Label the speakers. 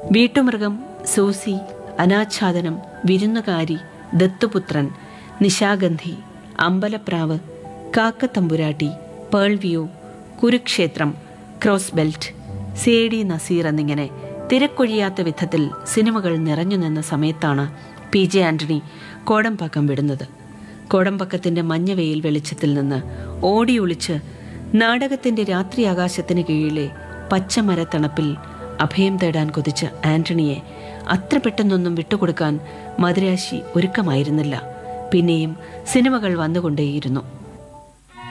Speaker 1: വീട്ടുമൃഗം, Susie, അനാച്ഛാദനം, വിരുന്നുകാരി, ദത്തുപുത്രൻ, Nishagandhi, Ambalapravu, Kakkathamburatti, pearl view, Kurukshetra, cross belt, CID Naseer എന്നിങ്ങനെ തിരക്കൊഴിയാത്ത വിധത്തിൽ സിനിമകൾ നിറഞ്ഞു നിന്ന സമയത്താണ് PJ ആന്റണി കോടമ്പാക്കം വിടുന്നത്. കോടമ്പാക്കത്തിന്റെ മഞ്ഞവെയിൽ വെളിച്ചത്തിൽ നിന്ന് ഓടിയൊളിച്ച് നാടകത്തിന്റെ രാത്രി ആകാശത്തിന് കീഴിലെ പച്ചമരത്തണപ്പിൽ അഭയം തേടാൻ കൊതിച്ച ആന്റണിയെ അത്ര പെട്ടെന്നൊന്നും വിട്ടുകൊടുക്കാൻ മദിരാശി ഒരുക്കമായിരുന്നില്ല. പിന്നെയും സിനിമകൾ വന്നുകൊണ്ടേയിരുന്നു.